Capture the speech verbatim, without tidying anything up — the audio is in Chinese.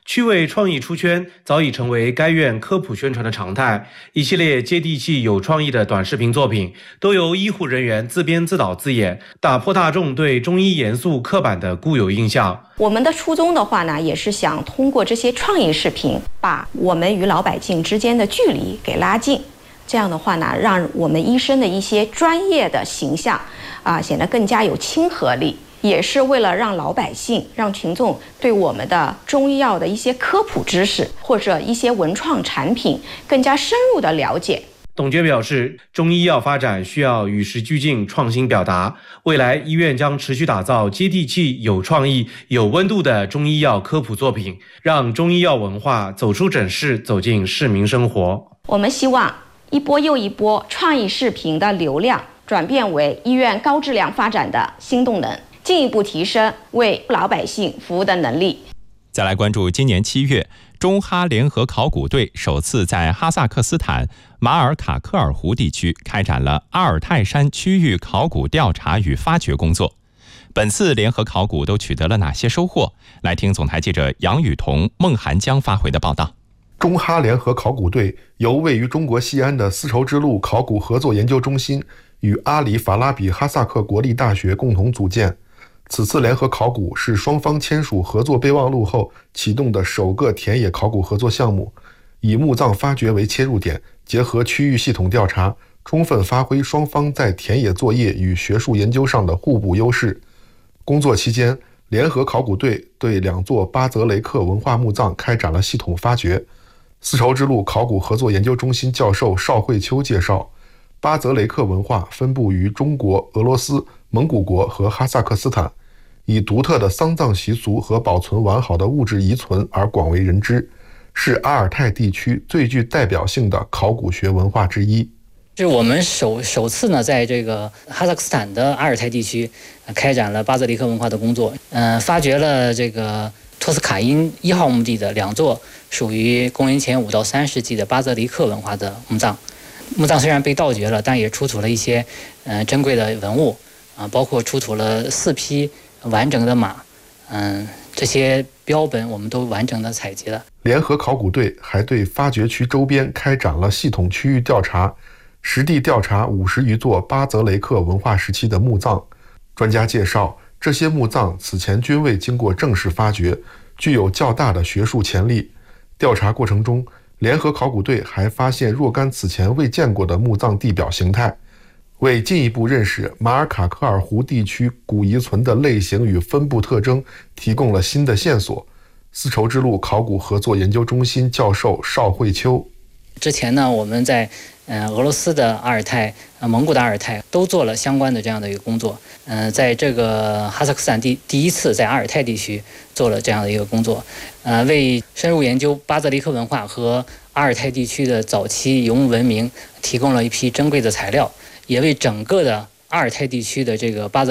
趣味创意出圈早已成为该院科普宣传的常态，一系列接地气有创意的短视频作品都由医护人员自编自导自演，打破大众对中医严肃刻板的固有印象。 我们的初衷的话呢，也是想通过这些创意视频，把我们与老百姓之间的距离给拉近。这样的话呢，让我们医生的一些专业的形象啊，显得更加有亲和力。也是为了让老百姓、让群众对我们的中医药的一些科普知识或者一些文创产品更加深入的了解。 董洁表示，中医药发展需要与时俱进、创新表达。未来医院将持续打造接地气、有创意、有温度的中医药科普作品，让中医药文化走出诊室，走进市民生活。 我们希望一波又一波创意视频的流量转变为医院高质量发展的新动能，进一步提升为老百姓服务的能力。 再来关注今年七月，中哈联合考古队首次在哈萨克斯坦马尔卡克尔湖地区开展了阿尔泰山区域考古调查与发掘工作。本次联合考古都取得了哪些收获？来听总台记者杨雨桐、孟涵江发回的报道。 中哈联合考古队由位于中国西安的丝绸之路考古合作研究中心与阿里法拉比哈萨克国立大学共同组建。此次联合考古是双方签署合作备忘录后启动的首个田野考古合作项目，以墓葬发掘为切入点，结合区域系统调查，充分发挥双方在田野作业与学术研究上的互补优势。工作期间，联合考古队对两座巴泽雷克文化墓葬开展了系统发掘。丝绸之路考古合作研究中心教授邵慧秋介绍，巴泽雷克文化分布于中国、俄罗斯、蒙古国和哈萨克斯坦，以独特的丧葬习俗和保存完好的物质遗存而广为人知，是阿尔泰地区最具代表性的考古学文化之一。 是我们首首次呢，在这个哈萨克斯坦的阿尔泰地区开展了巴泽雷克文化的工作，嗯、呃，发掘了这个托斯卡因一号墓地的两座属于公元前五到三世纪的巴泽雷克文化的墓葬。墓葬虽然被盗掘了，但也出土了一些呃珍贵的文物啊、呃，包括出土了四匹完整的马，嗯、呃，这些标本我们都完整的采集了。 联合考古队还对发掘区周边开展了系统区域调查，实地调查五十余座巴泽雷克文化时期的墓葬。专家介绍，这些墓葬此前均未经过正式发掘，具有较大的学术潜力。调查过程中，联合考古队还发现若干此前未见过的墓葬地表形态，为进一步认识马尔卡克尔湖地区古遗存的类型与分布特征提供了新的线索。丝绸之路考古合作研究中心教授邵慧秋， 之前呢，我们在呃俄罗斯的阿尔泰、呃蒙古的阿尔泰都做了相关的这样的一个工作。呃，在这个哈萨克斯坦第第一次在阿尔泰地区做了这样的一个工作，呃，为深入研究巴泽雷克文化和阿尔泰地区的早期游牧文明提供了一批珍贵的材料，也为整个的阿尔泰地区的这个巴泽